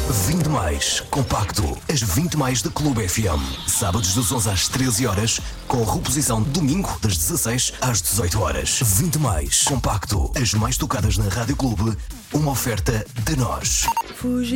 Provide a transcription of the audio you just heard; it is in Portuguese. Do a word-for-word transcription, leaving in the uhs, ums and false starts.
vinte mais compacto. As vinte mais da Clube F M. Sábados das onze às treze horas, com reposição domingo das dezasseis às dezoito horas. vinte mais compacto. As mais tocadas na Rádio Clube. Uma oferta de nós. Fugir.